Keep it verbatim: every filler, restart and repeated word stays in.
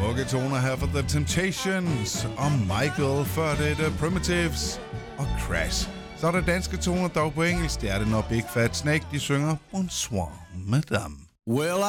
Smukke toner her fra The Temptations og Michael, før det er The Primitives og Crash. Så er der danske toner dog på engelsk. Det er det, når Big Fat Snake de synger Bonsoir, madame. Well,